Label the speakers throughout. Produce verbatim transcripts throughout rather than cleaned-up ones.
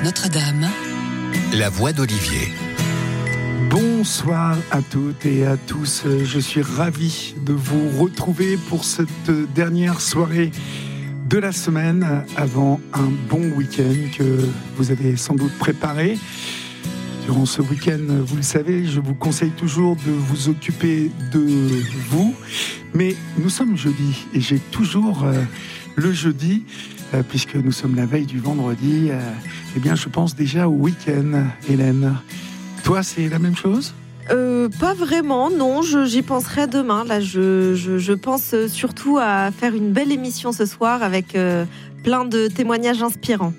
Speaker 1: Notre-Dame, la voix d'Olivier.
Speaker 2: Bonsoir à toutes et à tous. Je suis ravi de vous retrouver pour cette dernière soirée de la semaine avant un bon week-end que vous avez sans doute préparé. Durant ce week-end, vous le savez, je vous conseille toujours de vous occuper de vous. Mais nous sommes jeudi et j'ai toujours euh, le jeudi, euh, puisque nous sommes la veille du vendredi, euh, eh bien je pense déjà au week-end, Hélène. Toi, c'est la même chose ?
Speaker 3: Euh, pas vraiment, non, je, j'y penserai demain. Là, je, je, je pense surtout à faire une belle émission ce soir avec euh, plein de témoignages inspirants.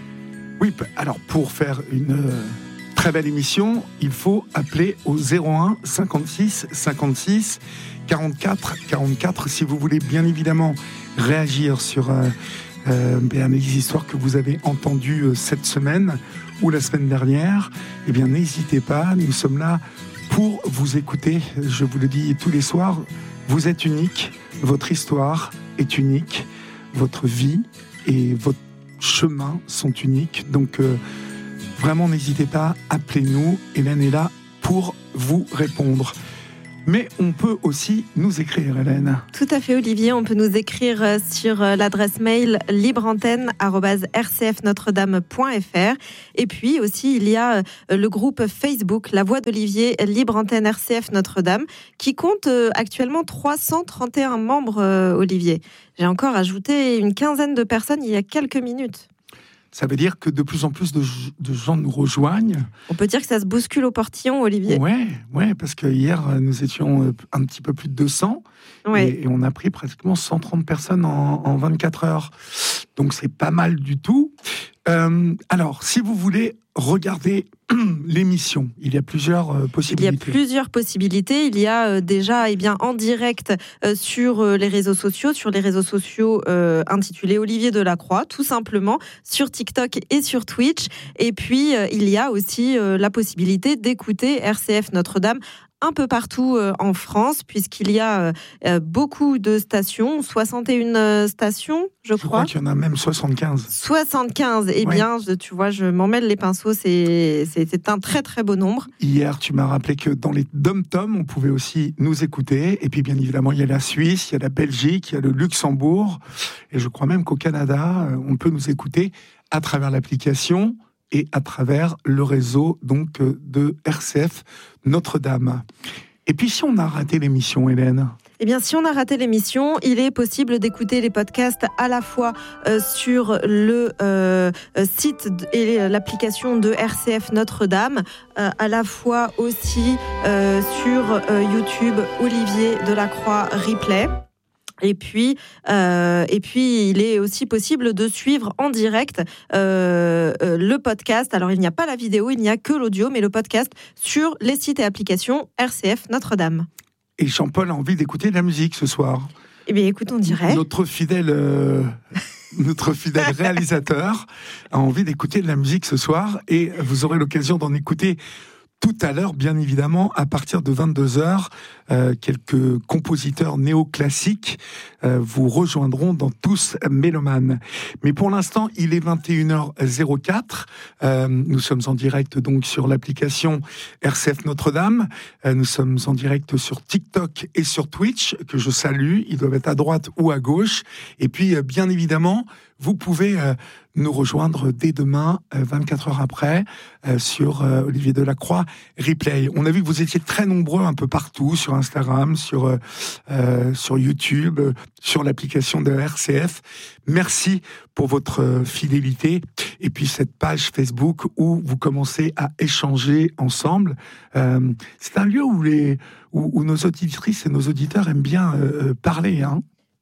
Speaker 2: Oui, alors pour faire une euh, très belle émission, il faut appeler au zéro un cinquante-six cinquante-six quarante-quatre quarante-quatre si vous voulez bien évidemment réagir sur euh, euh, bien, les histoires que vous avez entendues euh, cette semaine ou la semaine dernière. Eh bien, n'hésitez pas, nous sommes là pour vous écouter. Je vous le dis tous les soirs, vous êtes unique, votre histoire est unique, votre vie et votre chemin sont uniques. Donc, euh, vraiment, n'hésitez pas, appelez-nous. Hélène est là pour vous répondre. Mais on peut aussi nous écrire, Hélène.
Speaker 3: Tout à fait, Olivier. On peut nous écrire sur l'adresse mail libreantenne arobase r c f notre dame point f r. Et puis aussi, il y a le groupe Facebook La Voix d'Olivier Libre Antenne R C F Notre-Dame qui compte actuellement trois cent trente et un membres, Olivier. J'ai encore ajouté une quinzaine de personnes il y a quelques minutes.
Speaker 2: Ça veut dire que de plus en plus de, de gens nous rejoignent.
Speaker 3: On peut dire que ça se bouscule au portillon, Olivier.
Speaker 2: Ouais, ouais, parce que hier nous étions un petit peu plus de deux cents, ouais. et, et on a pris pratiquement cent trente personnes en, en vingt-quatre heures. Donc c'est pas mal du tout. Euh, alors, si vous voulez regarder l'émission, il y a plusieurs euh, possibilités.
Speaker 3: Il y a plusieurs possibilités. Il y a euh, déjà, eh bien, en direct euh, sur euh, les réseaux sociaux, sur les réseaux sociaux euh, intitulés Olivier Delacroix, tout simplement, sur TikTok et sur Twitch. Et puis, euh, il y a aussi euh, la possibilité d'écouter R C F Notre-Dame un peu partout euh, en France, puisqu'il y a euh, beaucoup de stations, soixante et une euh, stations, je,
Speaker 2: je
Speaker 3: crois.
Speaker 2: Je crois qu'il y en a même soixante-quinze.
Speaker 3: soixante-quinze, eh
Speaker 2: ouais.
Speaker 3: bien, je, tu vois, je m'en mêle les pinceaux, c'est, c'est, c'est un très très beau nombre.
Speaker 2: Hier, tu m'as rappelé que dans les dom-toms, on pouvait aussi nous écouter, et puis bien évidemment, il y a la Suisse, il y a la Belgique, il y a le Luxembourg, et je crois même qu'au Canada, on peut nous écouter à travers l'application et à travers le réseau donc de R C F Notre-Dame. Et puis si on a raté l'émission, Hélène ?
Speaker 3: Eh bien, si on a raté l'émission, il est possible d'écouter les podcasts à la fois euh, sur le euh, site et l'application de R C F Notre-Dame, euh, à la fois aussi euh, sur euh, YouTube Olivier Delacroix Replay. Et puis, euh, et puis, il est aussi possible de suivre en direct euh, euh, le podcast. Alors, il n'y a pas la vidéo, il n'y a que l'audio, mais le podcast sur les sites et applications R C F Notre-Dame.
Speaker 2: Et Jean-Paul a envie d'écouter de la musique ce soir.
Speaker 3: Eh bien, écoute, on dirait.
Speaker 2: Notre fidèle, euh, notre fidèle réalisateur a envie d'écouter de la musique ce soir, et vous aurez l'occasion d'en écouter tout à l'heure, bien évidemment, à partir de vingt-deux heures, euh, quelques compositeurs néoclassiques euh, vous rejoindront dans Tous Mélomanes. Mais pour l'instant, il est vingt et une heures quatre. Euh, nous sommes en direct donc sur l'application R C F Notre-Dame. Euh, nous sommes en direct sur TikTok et sur Twitch, que je salue. Ils doivent être à droite ou à gauche. Et puis, euh, bien évidemment, vous pouvez euh, nous rejoindre dès demain, euh, vingt-quatre heures après, euh, sur euh, Olivier Delacroix Replay. On a vu que vous étiez très nombreux un peu partout, sur Instagram, sur, euh, euh, sur YouTube, euh, sur l'application de R C F. Merci pour votre euh, fidélité. Et puis cette page Facebook où vous commencez à échanger ensemble. Euh, c'est un lieu où, les, où, où nos auditrices et nos auditeurs aiment bien euh, parler, hein.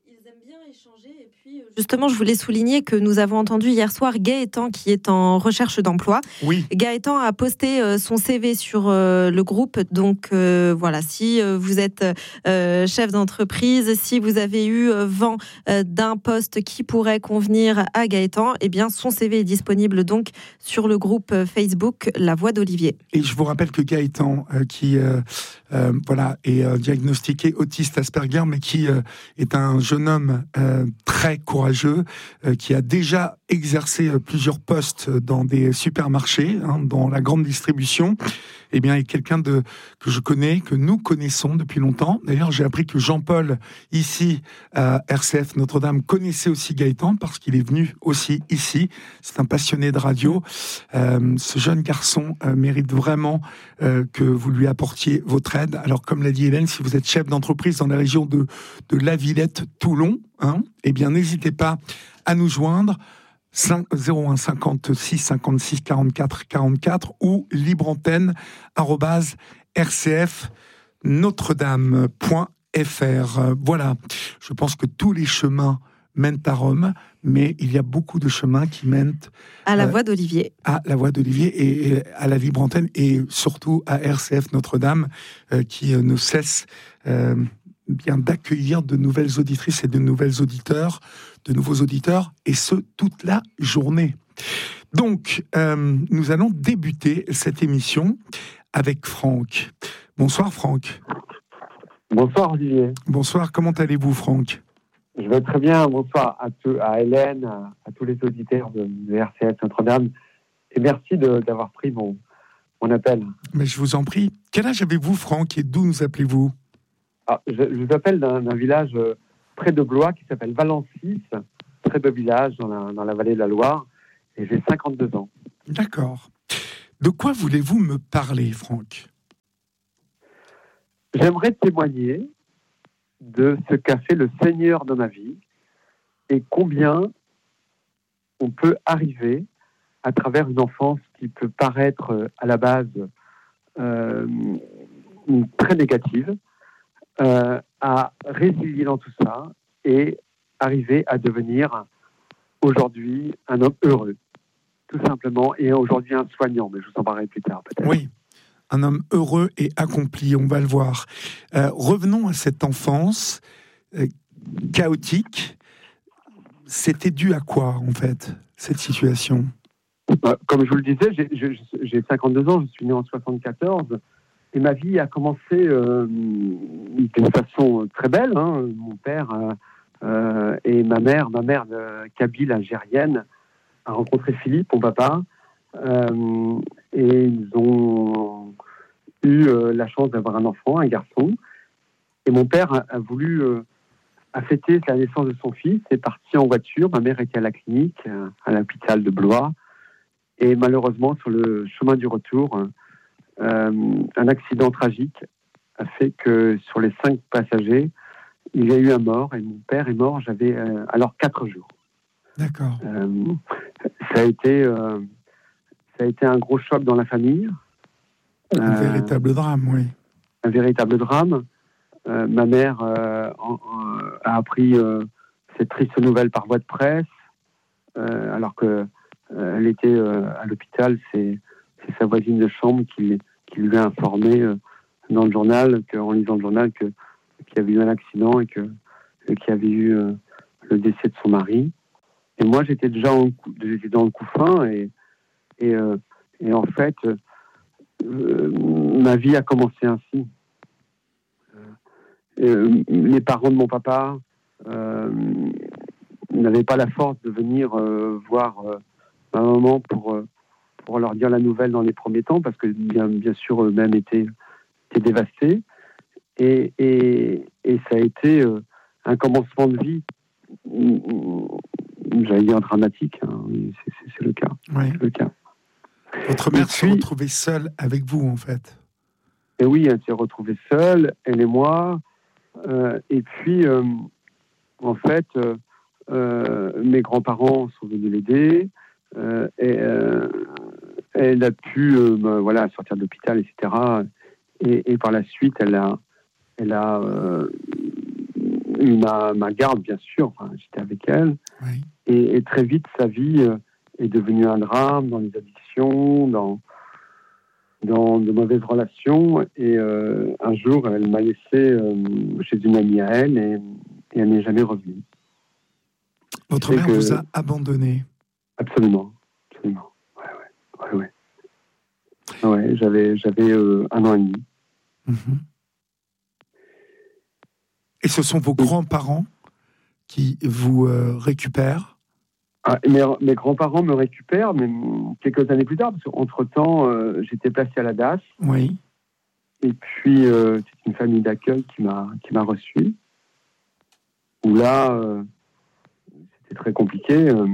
Speaker 3: Justement, je voulais souligner que nous avons entendu hier soir Gaëtan qui est en recherche d'emploi.
Speaker 2: Oui.
Speaker 3: Gaëtan a posté euh, son C V sur euh, le groupe. Donc euh, voilà, si euh, vous êtes euh, chef d'entreprise, si vous avez eu euh, vent euh, d'un poste qui pourrait convenir à Gaëtan, eh bien son C V est disponible donc sur le groupe Facebook La Voix d'Olivier.
Speaker 2: Et je vous rappelle que Gaëtan, euh, qui euh, euh, voilà, est euh, diagnostiqué autiste Asperger, mais qui euh, est un jeune homme euh, très courageux, euh, qui a déjà exercé euh, plusieurs postes dans des supermarchés, hein, dans la grande distribution. Eh bien, est quelqu'un de que je connais, que nous connaissons depuis longtemps. D'ailleurs, j'ai appris que Jean-Paul, ici, à R C F Notre-Dame, connaissait aussi Gaëtan, parce qu'il est venu aussi ici. C'est un passionné de radio. Euh, ce jeune garçon euh, mérite vraiment euh, que vous lui apportiez votre aide. Alors, comme l'a dit Hélène, si vous êtes chef d'entreprise dans la région de, de La Villette, Toulon, hein, eh bien, n'hésitez pas à nous joindre. zéro un cinquante-six cinquante-six quarante-quatre quarante-quatre ou libreantenne arobase r c f notre-dame point f r. Voilà, je pense que tous les chemins mènent à Rome, mais il y a beaucoup de chemins qui mènent
Speaker 3: à la
Speaker 2: euh,
Speaker 3: voie d'Olivier.
Speaker 2: À la voie d'Olivier et, et à la libre antenne et surtout à R C F Notre-Dame euh, qui euh, ne cesse euh, bien d'accueillir de nouvelles auditrices et de nouvelles auditeurs, de nouveaux auditeurs, et ce, toute la journée. Donc, euh, nous allons débuter cette émission avec Franck. Bonsoir Franck.
Speaker 4: Bonsoir Olivier.
Speaker 2: Bonsoir, comment allez-vous Franck ?
Speaker 4: Je vais très bien, bonsoir à, te, à Hélène, à, à tous les auditeurs de, de R C F Notre-Dame, et merci de, d'avoir pris mon, mon appel.
Speaker 2: Mais je vous en prie. Quel âge avez-vous Franck et d'où nous appelez-vous ?
Speaker 4: Ah, je, je vous appelle d'un, d'un village euh, près de Blois qui s'appelle Valencis, très beau village dans la, dans la vallée de la Loire, et j'ai cinquante-deux ans.
Speaker 2: D'accord. De quoi voulez-vous me parler, Franck ?
Speaker 4: J'aimerais témoigner de ce qu'a fait le Seigneur dans ma vie et combien on peut arriver à travers une enfance qui peut paraître à la base euh, très négative, Euh, à résilier dans tout ça et arriver à devenir aujourd'hui un homme heureux, tout simplement, et aujourd'hui un soignant, mais je vous en parlerai plus tard peut-être.
Speaker 2: Oui, un homme heureux et accompli, on va le voir. Euh, revenons à cette enfance euh, chaotique. C'était dû à quoi, en fait, cette situation ?
Speaker 4: euh, Comme je vous le disais, j'ai, j'ai, j'ai cinquante-deux ans, je suis né en soixante-quatorze, et ma vie a commencé euh, d'une façon très belle. Hein. Mon père euh, euh, et ma mère, ma mère de kabyle algérienne, a rencontré Philippe, mon papa, euh, et ils ont eu euh, la chance d'avoir un enfant, un garçon. Et mon père a, a voulu euh, a fêté la naissance de son fils, est parti en voiture. Ma mère était à la clinique, euh, à l'hôpital de Blois, et malheureusement, sur le chemin du retour, Euh, un accident tragique a fait que sur les cinq passagers, il y a eu un mort, et mon père est mort, j'avais euh, alors quatre jours.
Speaker 2: D'accord.
Speaker 4: Euh, ça, a été, euh, ça a été un gros choc dans la famille.
Speaker 2: Un
Speaker 4: euh,
Speaker 2: véritable drame, oui.
Speaker 4: Un véritable drame. Euh, ma mère euh, en, en, a appris euh, cette triste nouvelle par voie de presse, euh, alors qu'elle euh, était euh, à l'hôpital. C'est C'est sa voisine de chambre qui, qui lui a informé euh, dans le journal, que, en lisant le journal, que, qu'il y avait eu un accident et, que, et qu'il y avait eu euh, le décès de son mari. Et moi, j'étais déjà en, j'étais dans le couffin et, et, euh, et en fait, euh, ma vie a commencé ainsi. Euh, les parents de mon papa euh, n'avaient pas la force de venir euh, voir euh, ma maman pour... Euh, pour leur dire la nouvelle dans les premiers temps, parce que bien, bien sûr eux-mêmes étaient, étaient dévastés. Et, et, et ça a été euh, un commencement de vie, j'allais dire dramatique, hein. c'est, c'est, c'est le cas.
Speaker 2: Oui.
Speaker 4: C'est le cas.
Speaker 2: Votre mère s'est retrouvée seule avec vous, en fait.
Speaker 4: Et oui, elle s'est retrouvée seule, elle et moi. Euh, et puis, euh, en fait, euh, euh, mes grands-parents sont venus l'aider. Euh, et euh, elle a pu euh, ben, voilà, sortir de l'hôpital, et cetera. Et, et par la suite, elle a, elle a euh, eu ma, ma garde, bien sûr. Enfin, j'étais avec elle.
Speaker 2: Oui.
Speaker 4: Et, et très vite, sa vie euh, est devenue un drame dans les addictions, dans, dans de mauvaises relations. Et euh, un jour, elle m'a laissé euh, chez une amie à elle et, et elle n'est jamais revenue.
Speaker 2: Votre
Speaker 4: et
Speaker 2: mère
Speaker 4: que...
Speaker 2: vous a abandonné.
Speaker 4: Absolument, absolument. Ouais, ouais, ouais, ouais. ouais j'avais, j'avais euh, un an et demi.
Speaker 2: Mmh. Et ce sont vos grands-parents qui vous euh, récupèrent?
Speaker 4: Ah, mes, mes grands-parents me récupèrent, mais quelques années plus tard, parce qu'entre-temps, euh, j'étais placé à la D A S.
Speaker 2: Oui.
Speaker 4: Et puis, euh, c'est une famille d'accueil qui m'a, qui m'a reçu. Où là, euh, c'était très compliqué. Euh,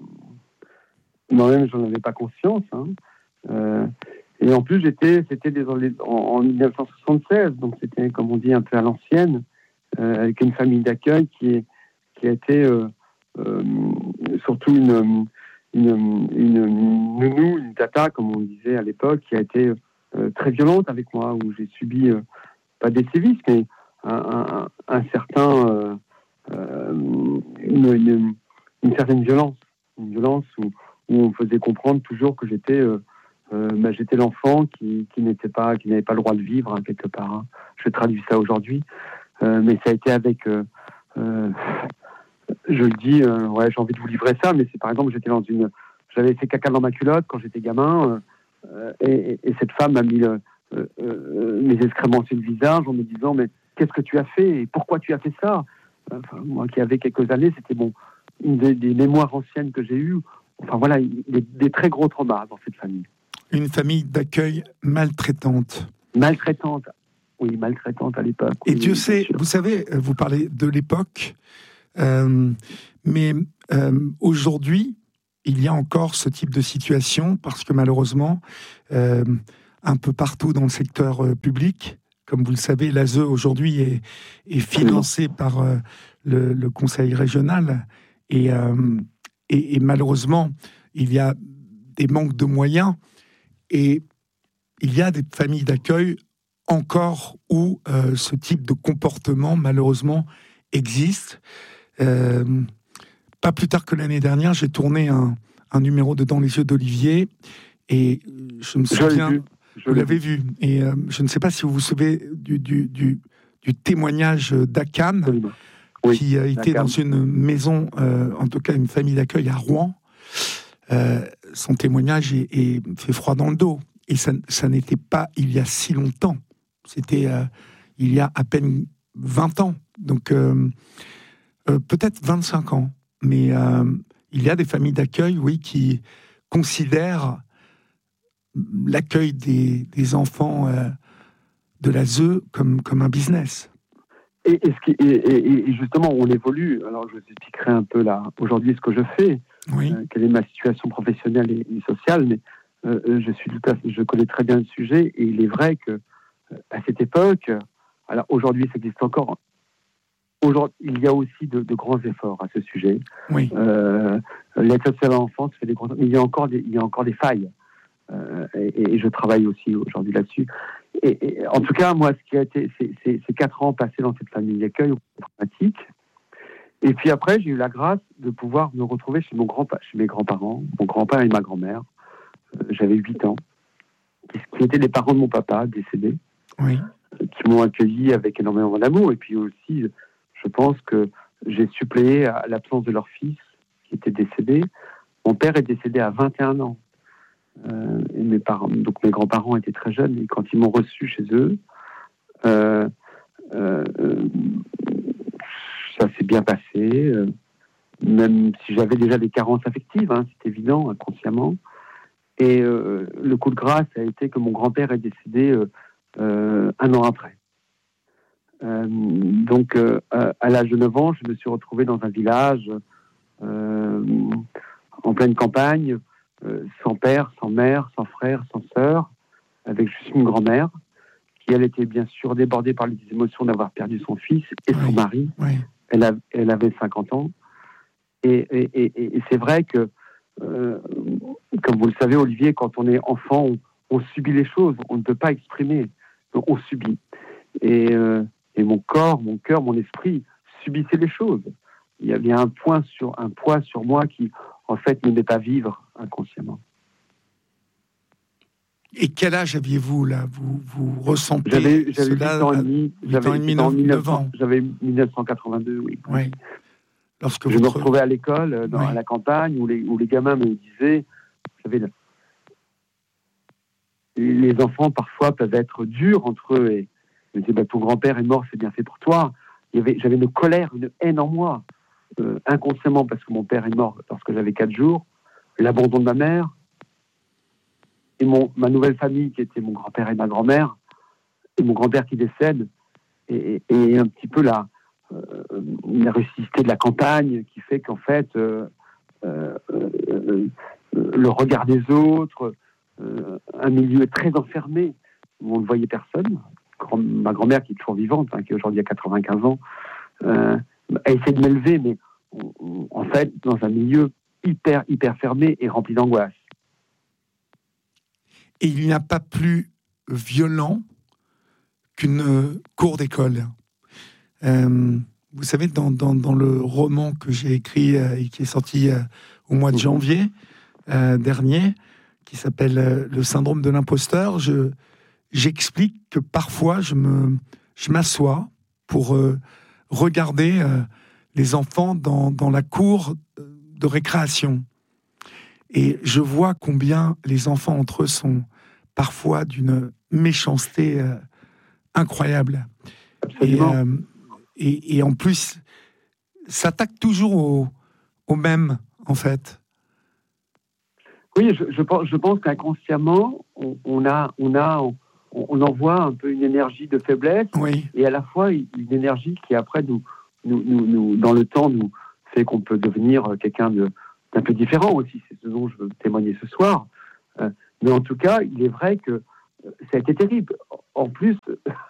Speaker 4: moi-même, j'en avais pas conscience. Hein. Euh, et en plus, j'étais, c'était des, en, en dix-neuf cent soixante-seize, donc c'était, comme on dit, un peu à l'ancienne, euh, avec une famille d'accueil qui, est, qui a été euh, euh, surtout une, une, une, une nounou, une tata, comme on disait à l'époque, qui a été euh, très violente avec moi, où j'ai subi, euh, pas des sévices, mais un, un, un certain... Euh, euh, une, une, une certaine violence. Une violence où, où on me faisait comprendre toujours que j'étais... Euh, Euh, bah, j'étais l'enfant qui, qui n'était pas, qui n'avait pas le droit de vivre hein, quelque part. Hein. Je traduis ça aujourd'hui, euh, mais ça a été avec. Euh, euh, je le dis, euh, ouais, j'ai envie de vous livrer ça, mais c'est par exemple, j'étais dans une, j'avais fait caca dans ma culotte quand j'étais gamin, euh, et, et cette femme m'a mis le, euh, euh, mes excréments sur le visage en me disant mais qu'est-ce que tu as fait et pourquoi tu as fait ça? Enfin, moi qui avais quelques années, c'était bon, une des, des mémoires anciennes que j'ai eues. Enfin voilà, des, des très gros traumas dans cette famille.
Speaker 2: Une famille d'accueil maltraitante.
Speaker 4: Maltraitante, oui, maltraitante à l'époque.
Speaker 2: Et
Speaker 4: oui,
Speaker 2: Dieu
Speaker 4: oui,
Speaker 2: sait, vous savez, vous parlez de l'époque, euh, mais euh, aujourd'hui, il y a encore ce type de situation, parce que malheureusement, euh, un peu partout dans le secteur euh, public, comme vous le savez, l'A S E aujourd'hui est, est financé par euh, le, le conseil régional, et, euh, et, et malheureusement, il y a des manques de moyens. Et il y a des familles d'accueil encore où euh, ce type de comportement, malheureusement, existe. Euh, pas plus tard que l'année dernière, j'ai tourné un, un numéro de Dans les yeux d'Olivier, et je me souviens...
Speaker 4: vu. Je
Speaker 2: vous l'avez vu. Et euh, je ne sais pas si vous vous souvenez du, du, du, du témoignage d'Akan, oui, qui a été dans une maison, euh, en tout cas une famille d'accueil à Rouen. Euh, son témoignage est, est fait froid dans le dos. Et ça, ça n'était pas il y a si longtemps. C'était euh, il y a à peine vingt ans. Donc, euh, euh, peut-être vingt-cinq ans. Mais euh, il y a des familles d'accueil, oui, qui considèrent l'accueil des, des enfants euh, de l'A S E comme, comme un business.
Speaker 4: Et, et, ce qui, et, et, et justement, on évolue. Alors, je vous expliquerai un peu là, aujourd'hui, ce que je fais. Oui. Euh, quelle est ma situation professionnelle et, et sociale, mais euh, je suis tout à fait, je connais très bien le sujet, et il est vrai que euh, à cette époque, alors aujourd'hui ça existe encore, aujourd'hui il y a aussi de, de grands efforts à ce sujet.
Speaker 2: Oui.
Speaker 4: Euh, l'aide sociale à l'enfance fait des grands, mais il y a encore des, il y a encore des failles, euh, et, et je travaille aussi aujourd'hui là-dessus. Et, et en tout cas, moi, ce qui a été, c'est, c'est, c'est quatre ans passés dans cette famille d'accueil traumatique. Et puis après, j'ai eu la grâce de pouvoir me retrouver chez, mon grand, chez mes grands-parents, mon grand-père et ma grand-mère. Euh, j'avais huit ans, qui, qui étaient les parents de mon papa, décédé,
Speaker 2: oui.
Speaker 4: euh, qui m'ont accueilli avec énormément d'amour. Et puis aussi, je pense que j'ai suppléé à l'absence de leur fils, qui était décédé. Mon père est décédé à vingt et un ans. Euh, et mes parents, donc mes grands-parents étaient très jeunes, et quand ils m'ont reçu chez eux, euh, euh, ça s'est bien passé, euh, même si j'avais déjà des carences affectives, hein, c'est évident, inconsciemment. Et euh, le coup de grâce a été que mon grand-père est décédé euh, euh, un an après. Euh, donc, euh, à l'âge de neuf ans, je me suis retrouvé dans un village, euh, en pleine campagne, euh, sans père, sans mère, sans frère, sans sœur, avec juste une grand-mère, qui, elle, était bien sûr débordée par les émotions d'avoir perdu son fils et
Speaker 2: oui.
Speaker 4: son mari.
Speaker 2: Oui.
Speaker 4: Elle, a, elle avait cinquante ans. Et, et, et, et c'est vrai que, euh, comme vous le savez, Olivier, quand on est enfant, on, on subit les choses, on ne peut pas exprimer, donc on subit. Et, euh, et mon corps, mon cœur, mon esprit subissaient les choses. Il y avait un, point sur, un poids sur moi qui, en fait, n'aimait pas vivre inconsciemment.
Speaker 2: Et quel âge aviez-vous, là? Vous, vous ressentez
Speaker 4: J'avais, j'avais
Speaker 2: cela
Speaker 4: huit ans et demi. J'avais
Speaker 2: neuf ans.
Speaker 4: J'avais dix-neuf cent quatre-vingt-deux, oui.
Speaker 2: Oui. Lorsque
Speaker 4: je
Speaker 2: votre...
Speaker 4: me retrouvais à l'école, dans, oui. à la campagne, où les, où les gamins me disaient, vous savez, les enfants, parfois, peuvent être durs entre eux. Et ils me disaient, bah, ton grand-père est mort, c'est bien fait pour toi. Il y avait, j'avais une colère, une haine en moi, euh, inconsciemment, parce que mon père est mort lorsque j'avais quatre jours, l'abandon de ma mère, et mon, ma nouvelle famille, qui était mon grand-père et ma grand-mère, et mon grand-père qui décède, et, et un petit peu la, euh, la rusticité de la campagne, qui fait qu'en fait, euh, euh, euh, le regard des autres, euh, un milieu très enfermé, où on ne voyait personne. Grand, ma grand-mère, qui est toujours vivante, hein, qui aujourd'hui a quatre-vingt-quinze ans, euh, a essayé de m'élever, mais on, on, en fait, dans un milieu hyper, hyper fermé et rempli d'angoisse.
Speaker 2: Et il n'y a pas plus violent qu'une cour d'école. Euh, vous savez, dans, dans, dans le roman que j'ai écrit euh, et qui est sorti euh, au mois de janvier euh, dernier, qui s'appelle euh, « Le syndrome de l'imposteur », je, j'explique que parfois je, me, je m'assois pour euh, regarder euh, les enfants dans, dans la cour de récréation. Et je vois combien les enfants entre eux sont parfois d'une méchanceté euh, incroyable. Et, euh, et, et en plus, s'attaque toujours au, au même, en fait.
Speaker 4: Oui, je, je pense, je pense qu'inconsciemment, on, on, a, on, a, on, on envoie un peu une énergie de faiblesse,
Speaker 2: oui.
Speaker 4: Et à la fois une énergie qui, après, nous, nous, nous, nous, dans le temps, nous fait qu'on peut devenir quelqu'un de, d'un peu différent aussi. C'est ce dont je veux témoigner ce soir. Euh, mais en tout cas, il est vrai que ça a été terrible. En plus,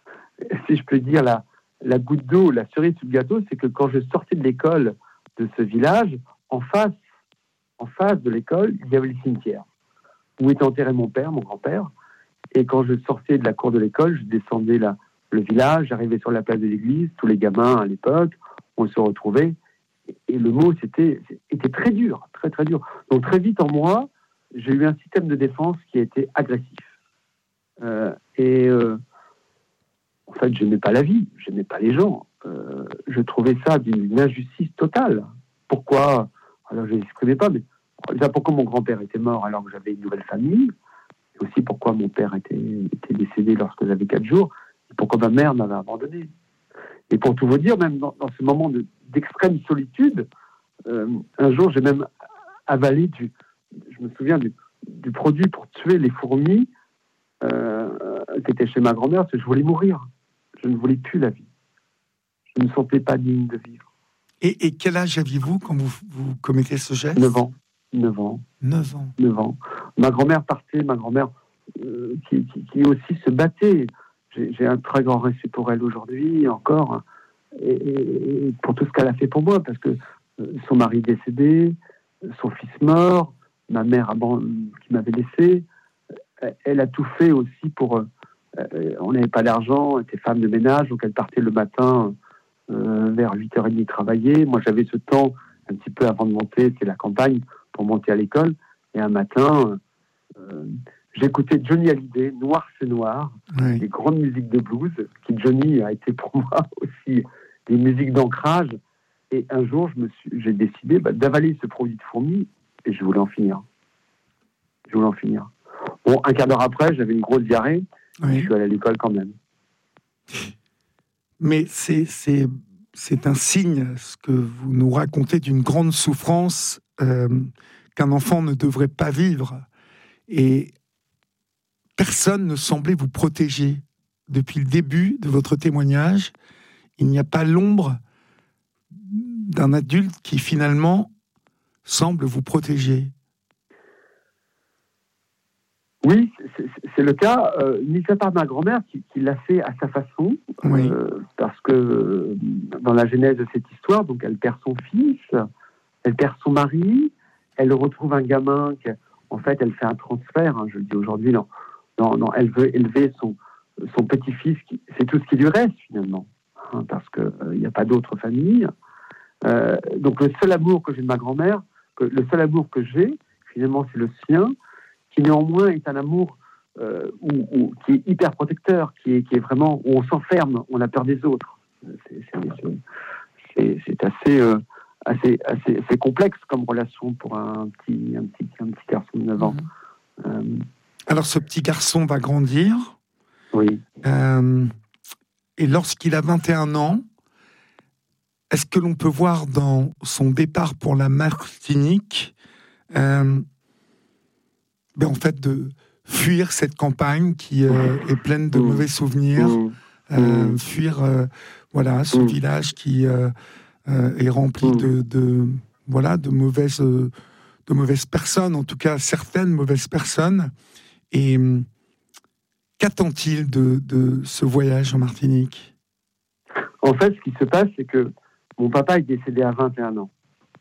Speaker 4: si je peux dire la, la goutte d'eau, la cerise sur le gâteau, c'est que quand je sortais de l'école de ce village, en face, en face de l'école, il y avait le cimetière où était enterré mon père, mon grand-père. Et quand je sortais de la cour de l'école, je descendais la, le village, j'arrivais sur la place de l'église, tous les gamins à l'époque, on se retrouvait. Et le mot c'était, était très dur, très très dur. Donc très vite en moi, j'ai eu un système de défense qui a été agressif. Euh, et euh, en fait, je n'aimais pas la vie, je n'aimais pas les gens. Euh, je trouvais ça d'une injustice totale. Pourquoi ? Alors je n'exprimais pas, mais déjà pourquoi mon grand-père était mort alors que j'avais une nouvelle famille, et aussi pourquoi mon père était, était décédé lorsque j'avais quatre jours, et pourquoi ma mère m'avait abandonné. Et pour tout vous dire, même dans, dans ce moment de, d'extrême solitude, euh, un jour j'ai même avalé du, je me souviens du, du produit pour tuer les fourmis euh, qui était chez ma grand-mère, parce que je voulais mourir. Je ne voulais plus la vie. Je ne me sentais pas digne de vivre.
Speaker 2: Et, et quel âge aviez-vous quand vous, vous commettez ce geste ?
Speaker 4: neuf ans. neuf ans.
Speaker 2: neuf ans.
Speaker 4: neuf ans. Ma grand-mère partait, ma grand-mère euh, qui, qui, qui aussi se battait. J'ai, j'ai un très grand respect pour elle aujourd'hui, encore, et, et, et pour tout ce qu'elle a fait pour moi, parce que euh, son mari décédé, son fils mort, ma mère avant, qui m'avait laissé, elle a tout fait aussi pour... Euh, on n'avait pas d'argent, elle était femme de ménage, donc elle partait le matin euh, vers huit heures trente travailler. Moi, j'avais ce temps, un petit peu avant de monter, c'est la campagne, pour monter à l'école. Et un matin, euh, j'écoutais Johnny Hallyday, Noir c'est Noir,
Speaker 2: Oui.
Speaker 4: des grandes musiques de blues, qui Johnny a été pour moi aussi des musiques d'ancrage. Et un jour, je me suis, j'ai décidé bah, d'avaler ce produit de fourmi, et je voulais en finir. Je voulais en finir. Bon, un quart d'heure après, j'avais une grosse diarrhée,
Speaker 2: Oui.
Speaker 4: je suis allé à l'école quand même.
Speaker 2: Mais c'est, c'est, c'est un signe, ce que vous nous racontez, d'une grande souffrance euh, qu'un enfant ne devrait pas vivre. Et personne ne semblait vous protéger. Depuis le début de votre témoignage, il n'y a pas l'ombre d'un adulte qui finalement semble vous protéger.
Speaker 4: Oui, c'est, c'est le cas, euh, mis à part ma grand-mère qui, qui l'a fait à sa façon,
Speaker 2: Oui.
Speaker 4: euh, parce que euh, dans la genèse de cette histoire, donc elle perd son fils, elle perd son mari, elle retrouve un gamin qui, en fait, elle fait un transfert, hein, je le dis aujourd'hui, non, non, non, elle veut élever son, son petit-fils, qui, c'est tout ce qui lui reste finalement, hein, parce qu'il n'y euh, a pas d'autre famille. Euh, donc le seul amour que j'ai de ma grand-mère, que, le seul amour que j'ai, finalement, c'est le sien, qui néanmoins est un amour euh, où, où, qui est hyper protecteur, qui est, qui est vraiment où on s'enferme, on a peur des autres. C'est, c'est, c'est, c'est assez, euh, assez, assez, assez complexe comme relation pour un petit, un petit, un petit garçon de neuf ans. Mmh. Euh,
Speaker 2: Alors ce petit garçon va grandir.
Speaker 4: Oui.
Speaker 2: Euh, et lorsqu'il a vingt et un ans, est-ce que l'on peut voir dans son départ pour la Martinique, euh, ben en fait, de fuir cette campagne qui euh, est pleine de mmh. mauvais souvenirs, mmh. Euh, fuir euh, voilà, ce mmh. village qui euh, euh, est rempli mmh. de, de, voilà, de, mauvaises, de mauvaises personnes, en tout cas certaines mauvaises personnes. Et qu'attend-il de, de ce voyage en Martinique ?
Speaker 4: En fait, ce qui se passe, c'est que mon papa est décédé à vingt et un ans.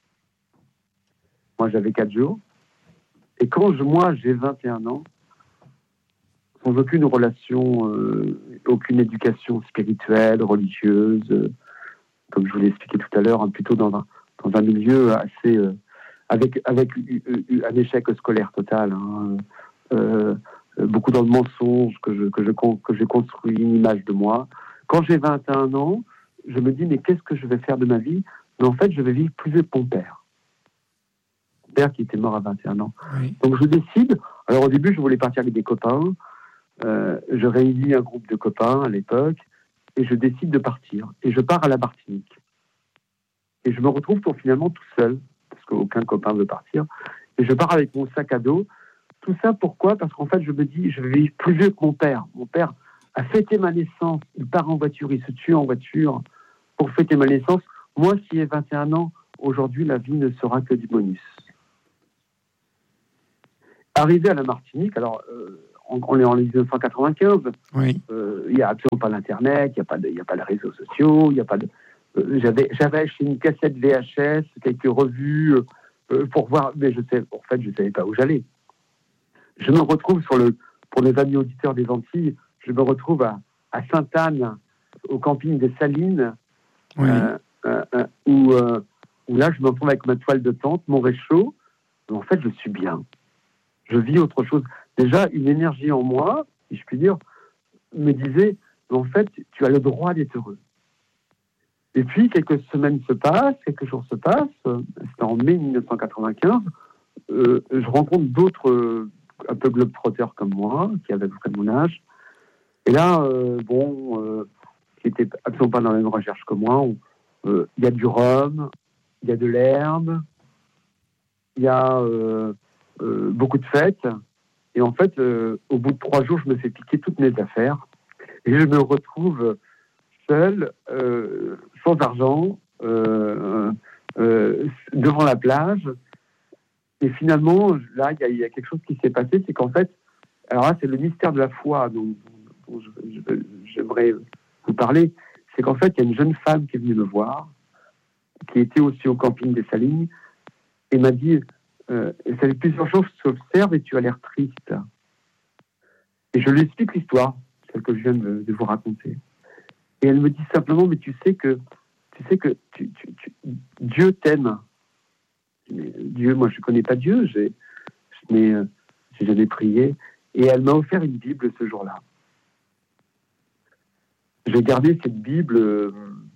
Speaker 4: Moi, j'avais quatre jours. Et quand je, moi, j'ai vingt et un ans, sans aucune relation, euh, aucune éducation spirituelle, religieuse, euh, comme je vous l'ai expliqué tout à l'heure, hein, plutôt dans un, dans un milieu assez... Euh, avec, avec un échec scolaire total, hein, euh, beaucoup dans le mensonge, que, je, que, je, que j'ai construit une image de moi. Quand j'ai vingt et un ans, je me dis, mais qu'est-ce que je vais faire de ma vie ? Mais en fait, je vais vivre plus vieux que mon père. Mon père qui était mort à vingt et un ans. Oui. Donc je décide, alors au début, je voulais partir avec des copains, euh, je réunis un groupe de copains à l'époque, et je décide de partir. Et je pars à la Martinique. Et je me retrouve pour finalement tout seul, parce qu'aucun copain veut partir. Et je pars avec mon sac à dos. Tout ça, pourquoi ? Parce qu'en fait, je me dis, je vais vivre plus vieux que mon père. Mon père a fêté ma naissance, il part en voiture, il se tue en voiture pour fêter ma naissance. Moi, qui ai vingt et un ans, aujourd'hui, la vie ne sera que du bonus. Arrivé à la Martinique, alors, euh, on, on est en dix-neuf cent quatre-vingt-quinze, oui. euh, il n'y a absolument pas l'Internet, il n'y a pas de, il n'y a pas de réseaux sociaux, il n'y a pas de... Euh, j'avais, j'avais acheté une cassette V H S, quelques revues, euh, pour voir, mais je sais, en fait, je ne savais pas où j'allais. Je me retrouve sur le, pour les amis auditeurs des Antilles, je me retrouve à, à Sainte-Anne, au camping des Salines, oui. euh, euh, euh, où, euh, où là, je me retrouve avec ma toile de tente, mon réchaud. En fait, je suis bien. Je vis autre chose. Déjà, une énergie en moi, si je puis dire, me disait, en fait, tu as le droit d'être heureux. Et puis, quelques semaines se passent, quelques jours se passent, c'était en mai dix-neuf cent quatre-vingt-quinze, euh, je rencontre d'autres... Euh, un peu globe-trotteurs comme moi, qui avaient à peu près de mon âge. Et là, euh, bon, euh, qui n'étaient absolument pas dans la même recherche que moi, il euh, y a du rhum, il y a de l'herbe, il y a euh, euh, beaucoup de fêtes. Et en fait, euh, au bout de trois jours, je me fais piquer toutes mes affaires. Et je me retrouve seul, euh, sans argent, euh, euh, devant la plage. Et finalement, là, il y, y a quelque chose qui s'est passé, c'est qu'en fait, alors là, c'est le mystère de la foi dont, dont je, je, j'aimerais vous parler, c'est qu'en fait, il y a une jeune femme qui est venue me voir, qui était aussi au camping des Salines, et m'a dit, euh, ça fait plusieurs choses qui s'observent et tu as l'air triste. Et je lui explique l'histoire, celle que je viens de, de vous raconter. Et elle me dit simplement, mais tu sais que, tu sais que tu, tu, tu, Dieu t'aime. Mais Dieu, moi je ne connais pas Dieu, j'ai, mais euh, j'ai jamais prié. Et elle m'a offert une Bible ce jour-là. J'ai gardé cette Bible euh,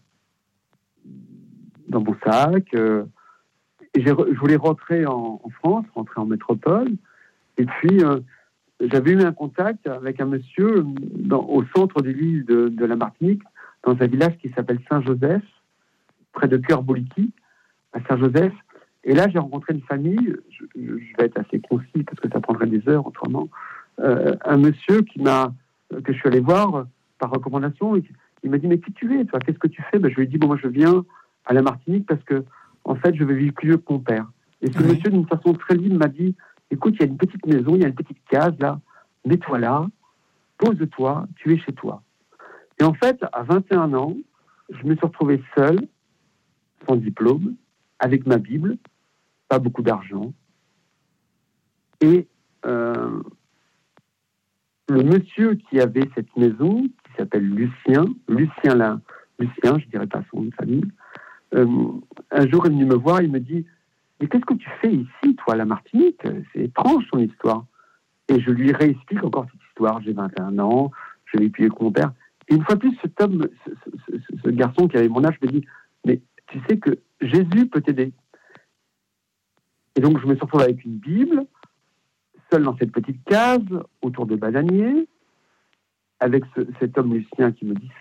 Speaker 4: dans mon sac. Euh, et j'ai, je voulais rentrer en, en France, rentrer en métropole. Et puis, euh, j'avais eu un contact avec un monsieur dans, au centre de l'île de, de la Martinique, dans un village qui s'appelle Saint-Joseph, près de Cœur-Bouliqui, à Saint-Joseph. Et là, j'ai rencontré une famille, je, je vais être assez concis parce que ça prendrait des heures autrement, euh, un monsieur qui m'a, que je suis allé voir par recommandation. Il, il m'a dit, mais qui tu es, toi ? Qu'est-ce que tu fais ? Ben, je lui ai dit, bon, moi, je viens à la Martinique parce que, en fait, je vais vivre plus vieux que mon père. Et ce oui. monsieur, d'une façon très libre, m'a dit, écoute, il y a une petite maison, il y a une petite case là, mets-toi là, pose-toi, tu es chez toi. Et en fait, à vingt et un ans, je me suis retrouvé seul, sans diplôme, avec ma Bible, pas beaucoup d'argent. Et euh, le monsieur qui avait cette maison, qui s'appelle Lucien, Lucien là, Lucien, je dirais pas son nom de famille, euh, un jour il est venu me voir, il me dit, mais qu'est-ce que tu fais ici, toi, à la Martinique ? C'est étrange ton histoire. Et je lui réexplique encore cette histoire. J'ai vingt et un ans, je l'ai payé avec mon père. Et une fois de plus, cet homme, ce, ce, ce, ce garçon qui avait mon âge me dit, mais tu sais que Jésus peut t'aider. Et donc, je me suis retrouvé avec une Bible, seul dans cette petite case, autour de bananiers, avec ce, cet homme Lucien qui me dit ça.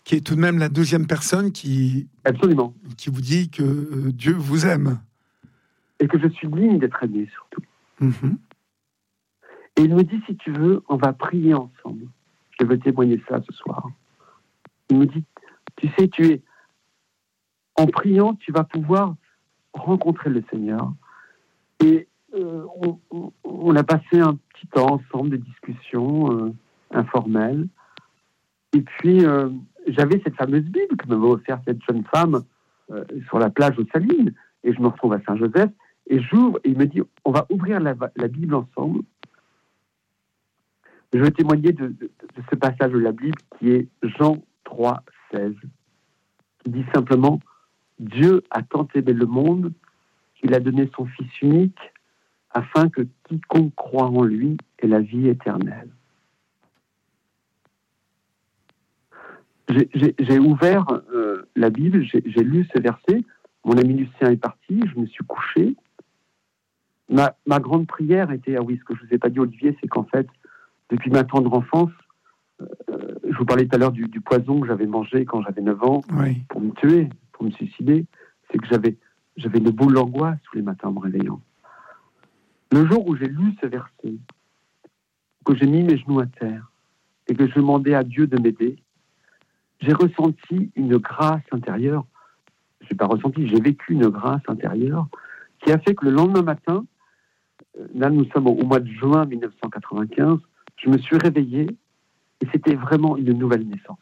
Speaker 2: Qui est tout de même la deuxième personne qui,
Speaker 4: Absolument.
Speaker 2: qui vous dit que euh, Dieu vous aime.
Speaker 4: Et que je suis digne d'être aimé, surtout.
Speaker 2: Mm-hmm.
Speaker 4: Et il me dit, si tu veux, on va prier ensemble. Je veux témoigner ça ce soir. Il me dit, tu sais, tu es... En priant, tu vas pouvoir rencontrer le Seigneur. Et euh, on, on, on a passé un petit temps ensemble, des discussions euh, informelles. Et puis, euh, j'avais cette fameuse Bible que m'avait offerte cette jeune femme euh, sur la plage aux Salines. Et je me retrouve à Saint-Joseph. Et j'ouvre, et il me dit, on va ouvrir la, la Bible ensemble. Je veux témoigner de, de, de ce passage de la Bible qui est Jean trois, seize, qui dit simplement « Dieu a tant aimé le monde qu'il a donné son Fils unique afin que quiconque croit en lui ait la vie éternelle. » J'ai, j'ai, j'ai ouvert euh, la Bible, j'ai, j'ai lu ce verset, mon ami Lucien est parti, je me suis couché. Ma, ma grande prière était, ah oui, ce que je ne vous ai pas dit Olivier, c'est qu'en fait, depuis ma tendre enfance, euh, je vous parlais tout à l'heure du, du poison que j'avais mangé quand j'avais neuf ans,
Speaker 2: Oui.
Speaker 4: pour me tuer, pour me suicider, c'est que j'avais, j'avais une boule d'angoisse tous les matins en me réveillant. Le jour où j'ai lu ce verset, que j'ai mis mes genoux à terre et que je demandais à Dieu de m'aider, j'ai ressenti une grâce intérieure. Je n'ai pas ressenti, j'ai vécu une grâce intérieure qui a fait que le lendemain matin, là nous sommes au mois de juin mille neuf cent quatre-vingt-quinze, je me suis réveillé et c'était vraiment une nouvelle naissance.